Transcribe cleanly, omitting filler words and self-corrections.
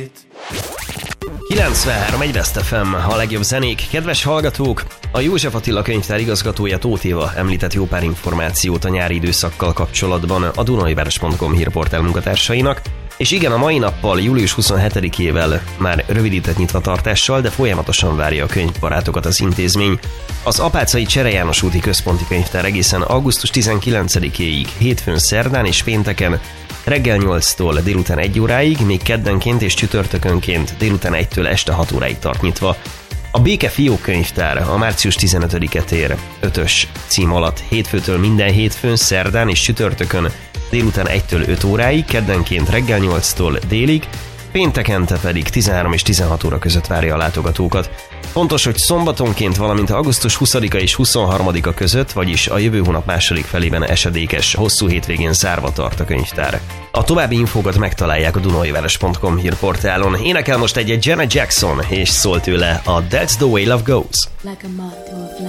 93 egy West FM, a legjobb zenék. Kedves hallgatók, a József Attila könyvtár igazgatója, Tóth Éva említett jó pár információt a nyári időszakkal kapcsolatban a dunajváros.com hírportál munkatársainak, és igen, a mai nappal, július 27-ével már rövidített nyitvatartással, de folyamatosan várja a könyvbarátokat az intézmény. Az Apáczai Csere János úti központi könyvtár egészen augusztus 19-éig, hétfőn, szerdán és pénteken reggel 8-tól délután 1 óráig, még keddenként és csütörtökönként délután 1-től este 6 óráig tart nyitva. A Béke Fiókönyvtár a március 15-e tér 5-ös cím alatt hétfőtől minden hétfőn, szerdán és csütörtökön délután 1-től 5 óráig, keddenként reggel 8-tól délig, péntekente pedig 13 és 16 óra között várja a látogatókat. Fontos, hogy szombatonként, valamint augusztus 20-a és 23-a között, vagyis a jövő hónap második felében esedékes, hosszú hétvégén zárva tart a könyvtár. A további infókat megtalálják a dunajváros.com hírportálon. Énekel most egy Janet Jackson, és szól tőle a That's the Way Love Goes.